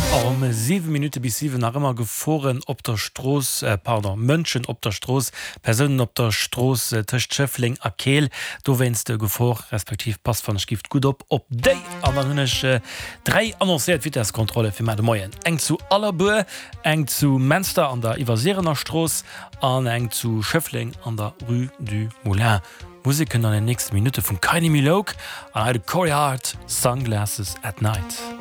Um 7 Minuten bis 7 nach immer geforen op der Stroß, Mënschen op der Stroß, Personen op der Stroß, Tisch Schöffling, Akel, du wennst du gefor, respektiv pass von Gift gut op Day, aber hunnech 3 annonciert Witterskontrolle für meine Moien. Eng zu Allerboe, eng zu Münster an der Ivaserener Stroß, an eng zu Schöffling an der Rue du Moulin. Musiken an den nächsten Minute von Kylie Minogue, an Corey Hart, Sunglasses at Night.